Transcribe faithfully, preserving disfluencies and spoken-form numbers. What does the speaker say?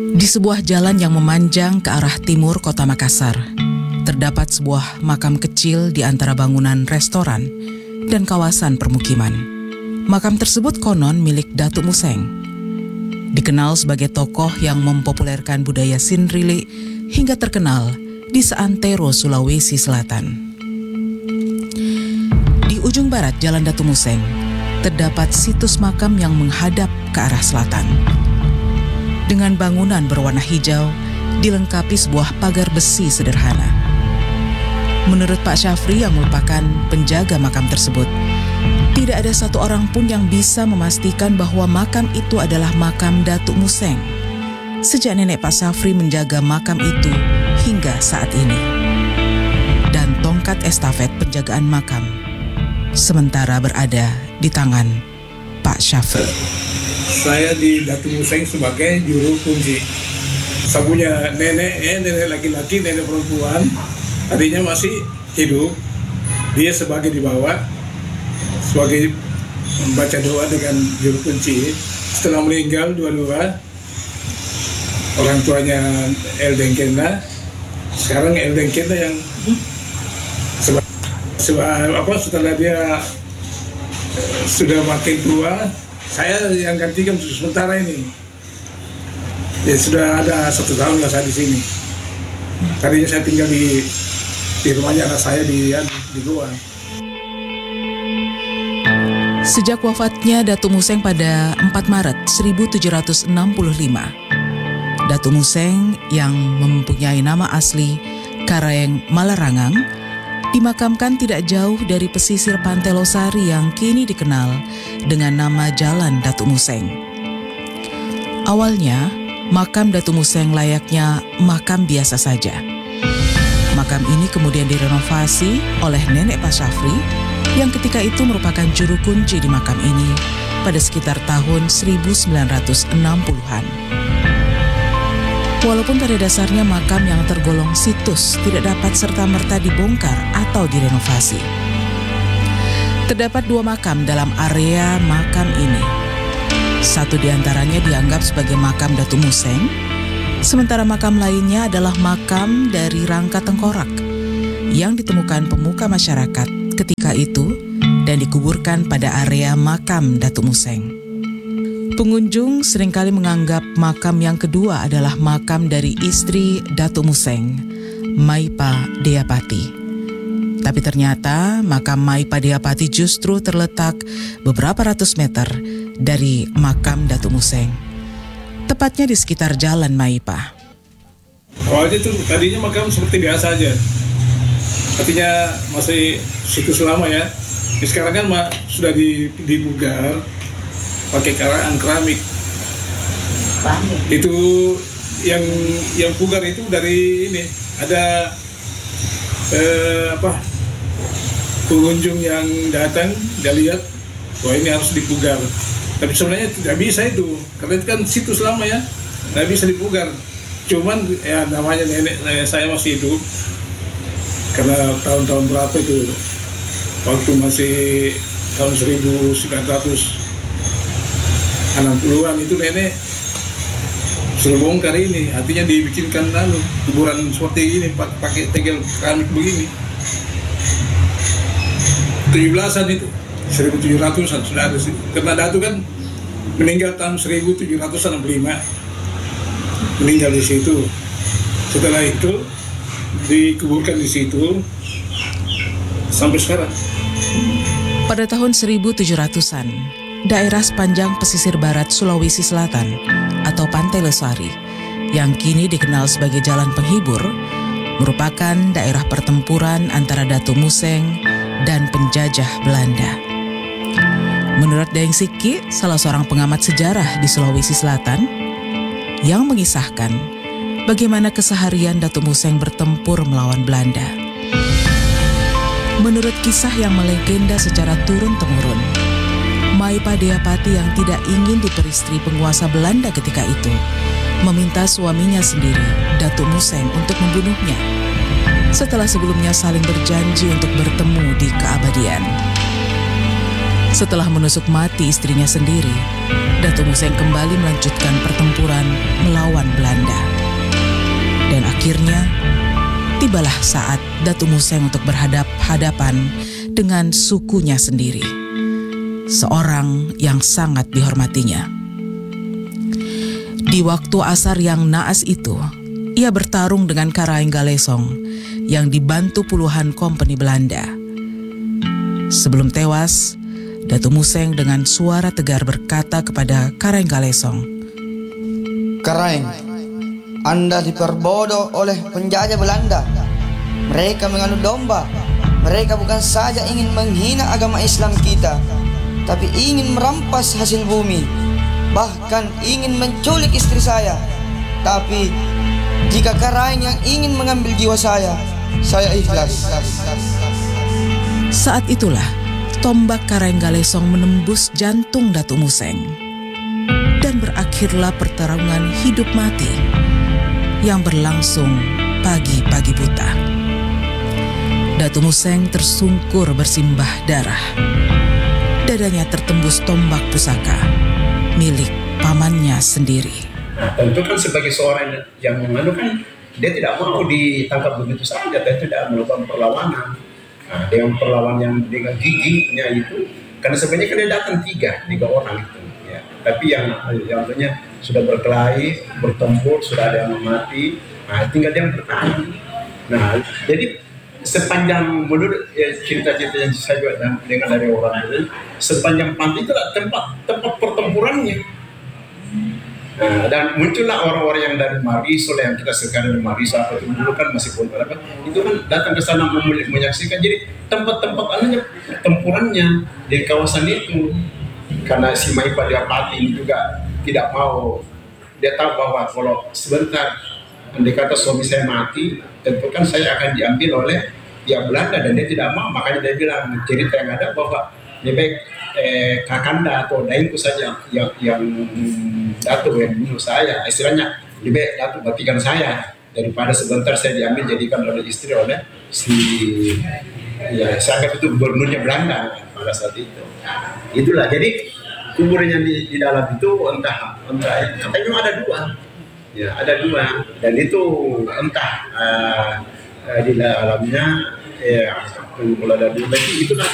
Di sebuah jalan yang memanjang ke arah timur kota Makassar, terdapat sebuah makam kecil di antara bangunan restoran dan kawasan permukiman. Makam tersebut konon milik Datuk Museng. Dikenal sebagai tokoh yang mempopulerkan budaya Sindrili hingga terkenal di seantero Sulawesi Selatan. Di ujung barat Jalan Datuk Museng, terdapat situs makam yang menghadap ke arah selatan. Dengan bangunan berwarna hijau, dilengkapi sebuah pagar besi sederhana. Menurut Pak Syafri yang merupakan penjaga makam tersebut, tidak ada satu orang pun yang bisa memastikan bahwa makam itu adalah makam Datuk Museng. Sejak nenek Pak Syafri menjaga makam itu hingga saat ini. Dan tongkat estafet penjagaan makam sementara berada di tangan Pak Syafri. Saya di Datuk Museng sebagai juru kunci. Saya punya nenek, eh, nenek laki-laki, nenek perempuan, adiknya masih hidup. Dia sebagai di bawah, sebagai membaca doa dengan juru kunci. Setelah meninggal dua-dua, orang tuanya El Dengkenda, sekarang El Dengkenda yang seba, seba, apa, setelah dia uh, sudah makin tua, saya yang gantikan sementara ini. Ya sudah ada satu tahun lah saya di sini. Tadinya saya tinggal di di rumahnya anak saya di di Goa. Sejak wafatnya Datuk Museng pada empat Maret seribu tujuh ratus enam puluh lima, Datuk Museng yang mempunyai nama asli Kareng Malarangang dimakamkan tidak jauh dari pesisir Pantai Losari yang kini dikenal dengan nama Jalan Datuk Museng. Awalnya, makam Datuk Museng layaknya makam biasa saja. Makam ini kemudian direnovasi oleh nenek Pak Syafri yang ketika itu merupakan juru kunci di makam ini pada sekitar tahun seribu sembilan ratus enam puluhan. Walaupun pada dasarnya makam yang tergolong situs tidak dapat serta-merta dibongkar atau direnovasi. Terdapat dua makam dalam area makam ini. Satu diantaranya dianggap sebagai makam Datuk Museng, sementara makam lainnya adalah makam dari rangka tengkorak yang ditemukan pemuka masyarakat ketika itu dan dikuburkan pada area makam Datuk Museng. Pengunjung seringkali menganggap makam yang kedua adalah makam dari istri Datuk Museng, Maipa Deapati. Tapi ternyata makam Maipa Deapati justru terletak beberapa ratus meter dari makam Datuk Museng, tepatnya di sekitar Jalan Maipa. Awalnya itu tadinya makam seperti biasa aja, artinya masih situs lama ya. Sekarang kan sudah dibugar pakai karang keramik. Itu yang yang pugar itu dari ini ada eh, apa pengunjung yang datang dia lihat wah ini harus dipugar, tapi sebenarnya tidak bisa itu karena itu kan situs lama ya, tidak bisa dipugar. Cuman ya namanya nenek, nenek saya masih hidup karena tahun-tahun berapa itu waktu masih tahun seribu sembilan ratus enam puluhan itu nenek suruh bongkar ini, artinya dibikinkan lalu kuburan seperti ini pakai tegel keramik begini. tujuh belasan itu seribu tujuh ratusan sudah ada sih, karena Datuk kan meninggal tahun seribu tujuh ratus enam puluh lima, meninggal di situ. Setelah itu dikuburkan di situ sampai sekarang. Pada tahun seribu tujuh ratusan, daerah sepanjang pesisir barat Sulawesi Selatan atau Pantai Losari yang kini dikenal sebagai Jalan Penghibur merupakan daerah pertempuran antara Datuk Museng dan penjajah Belanda. Menurut Daeng Siki, salah seorang pengamat sejarah di Sulawesi Selatan, yang mengisahkan bagaimana keseharian Datuk Museng bertempur melawan Belanda. Menurut kisah yang melegenda secara turun-temurun, Maipa Deapati yang tidak ingin diperistri penguasa Belanda ketika itu meminta suaminya sendiri, Datuk Museng, untuk membunuhnya setelah sebelumnya saling berjanji untuk bertemu di keabadian. Setelah menusuk mati istrinya sendiri, Datuk Museng kembali melanjutkan pertempuran melawan Belanda. tibalah saat Datu Museng untuk berhadap-hadapan dengan sukunya sendiri, seorang yang sangat dihormatinya. Di waktu asar yang naas itu, ia bertarung dengan Karaeng Galesong yang dibantu puluhan kompeni Belanda. Sebelum tewas, Datu Museng dengan suara tegar berkata kepada Karaeng Galesong, "Karaeng, Anda diperbodoh oleh penjajah Belanda. Mereka menganut domba. Mereka bukan saja ingin menghina agama Islam kita, tapi ingin merampas hasil bumi, bahkan ingin menculik istri saya. Tapi jika Karaeng yang ingin mengambil jiwa saya, saya ikhlas." Saat itulah tombak Karaeng Galesong menembus jantung Datu Museng, dan berakhirlah pertarungan hidup mati yang berlangsung pagi-pagi buta. Datu Museng tersungkur bersimbah darah. Dadanya tertembus tombak pusaka milik pamannya sendiri. Nah, tentu kan sebagai seorang yang mengandung kan dia tidak mau ditangkap begitu saja, dia tidak melakukan perlawanan. Nah, dengan perlawanan yang dengan giginya itu, karena sebenarnya kan dia datang tiga, tiga orang itu. Ya. Tapi yang yang artinya sudah berkelahi, bertempur, sudah ada yang mati, nah tinggal dia yang bertahan. Nah, jadi sepanjang menurut ya, cerita-cerita yang saya juga dengar dari orang itu, sepanjang pantai itu adalah tempat tempat pertempurannya. Nah, dan muncullah orang-orang yang dari Marisol yang kita sekarang dari Marisol atau dulu kan masih pun apa itu kan datang ke sana memulai menyaksikan, jadi tempat-tempat anunya pertempurannya di kawasan itu. Karena si Maipa Diapati ini juga tidak mau, dia tahu bahwa kalau sebentar andai kata suami saya mati, tentu kan saya akan diambil oleh pihak Belanda, dan dia tidak mau. Makanya dia bilang cerita yang ada bahwa lebih baik eh, Kakanda atau Dainku saja yang yang Datuk yang bunuh saya, istilahnya lebih baik Datuk matikan saya daripada sebentar saya diambil jadikan oleh istri oleh si, ya saya anggap itu gubernurnya Belanda pada saat itu. Itulah, jadi kuburnya di, di dalam itu entah entah katanya ada dua, ya ada dua, dan itu entah uh, uh, di dalamnya ya kalau ada dua, itu